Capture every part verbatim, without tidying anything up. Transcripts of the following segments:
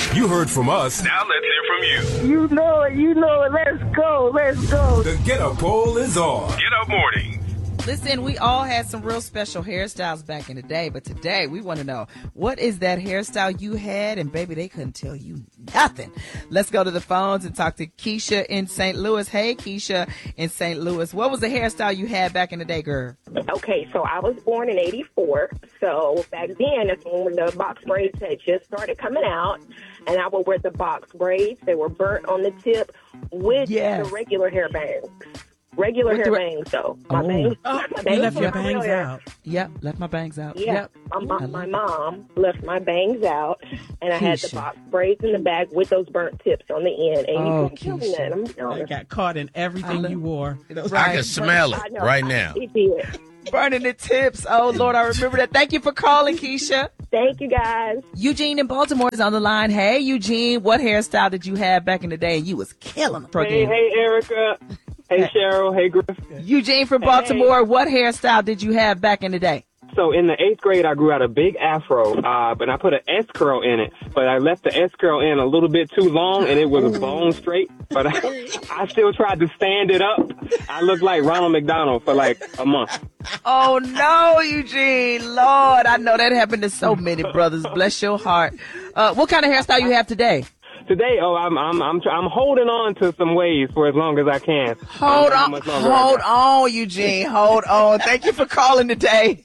You heard from us. Now let's hear from you. You know it, you know it. Let's go, let's go. The Get Up poll is on. Get Up Morning. Listen, we all had some real special hairstyles back in the day, but today we want to know, what is that hairstyle you had? And baby, they couldn't tell you nothing. Let's go to the phones and talk to Keisha in Saint Louis. Hey, Keisha in Saint Louis. What was the hairstyle you had back in the day, girl? Okay, so I was born in eighty-four. So back then, that's when the box braids had just started coming out. And I would wear the box braids. They were burnt on the tip with Yes. the regular hair bangs. Regular With hair the- bangs, though. My Oh. bangs, Oh, my you bangs left were your real bangs hair. out. Yep, left my bangs out. Yeah, Yep. my, I mom, love my it. mom left my bangs out, and I had the Keisha. box braids in the bag with those burnt tips on the end. And Oh, you couldn't tell me Keisha. that. I'm It honest. got caught in everything you wore. I Right. can smell it I know. right now. It did. Burning the tips. Oh, Lord, I remember that. Thank you for calling, Keisha. Thank you, guys. Eugene in Baltimore is on the line. Hey, Eugene, what hairstyle did you have back in the day? And you was killing them. Hey, hey, Erica. Hey, Cheryl. Hey, Griff. Eugene from Baltimore, what hairstyle did you have back in the day? So in the eighth grade, I grew out a big afro, uh, but I put an S curl in it. But I left the S curl in a little bit too long, and it was bone straight. But I, I still tried to stand it up. I looked like Ronald McDonald for like a month. Oh, no, Eugene. Lord, I know that happened to so many brothers. Bless your heart. Uh, what kind of hairstyle you have today? Today, oh, I'm I'm I'm I'm holding on to some waves for as long as I can. Hold I don't know how on. much longer I Hold got. on, Eugene. Hold on. Thank you for calling today.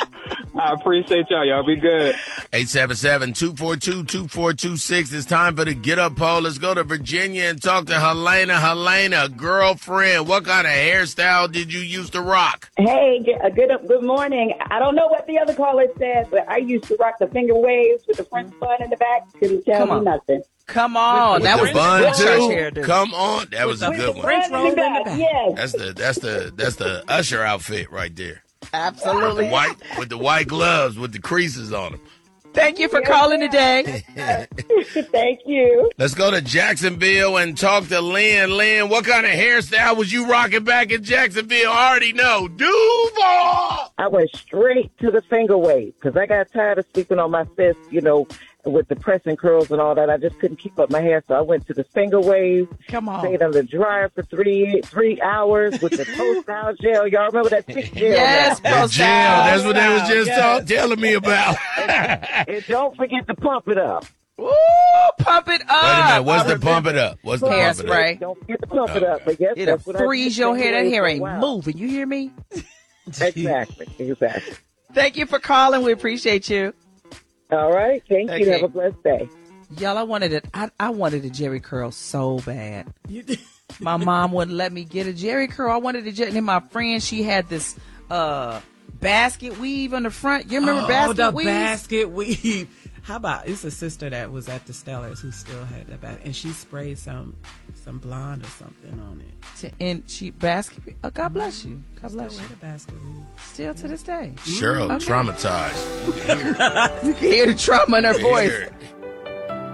I appreciate y'all. Y'all be good. eight seven seven, two four two, two four two six. It's time for the Get Up poll. Let's go to Virginia and talk to Helena. Helena, girlfriend, what kind of hairstyle did you used to rock? Hey, g- uh, good good morning. I don't know what the other caller said, but I used to rock the finger waves with the French bun in the back. Couldn't tell Come me on. nothing. Come on. That the was bun the church too? hairdo. Come on. That was a With good the one. French bun roll in the in the back. back. Yes. That's the that's the that's the usher outfit right there. Absolutely. The white with the white gloves with the creases on them. Thank you for calling today. Thank you. Let's go to Jacksonville and talk to Lynn. Lynn, what kind of hairstyle was you rocking back in Jacksonville? I already know. Duval! I went straight to the finger wave because I got tired of sleeping on my fist, you know, with the pressing curls and all that. I just couldn't keep up my hair, so I went to the finger wave. Come on. Stayed on the dryer for three three hours with the post-style gel. Y'all remember that thick gel? Yes, now? The bro. jail, that's what they was just Yes. talk, telling me about. And don't forget to pump it up. Ooh, pump it up. Wait a minute, what's I the remember. pump it up? What's the pump it up? Hairspray. Don't forget to pump it up. But yes, It'll that's what freeze I your hair. That hair ain't Wow. moving. You hear me? Exactly, exactly. Thank you for calling. We appreciate you. All right, thank you. Okay. Have a blessed day. Y'all, I wanted it. I, I wanted a Jerry curl so bad. You did. My mom wouldn't let me get a Jerry curl. I wanted a Jerry. And then my friend, she had this uh basket weave on the front. You remember Oh, basket the weave? basket weave. How about, it's a sister that was at the Stellars who still had that basket, and she sprayed some some blonde or something on it. And she basket. Oh, God bless you. God Still bless you. had a basket weave. Still to this day. Cheryl, Okay. traumatized. You can hear the trauma in her voice. Hear it.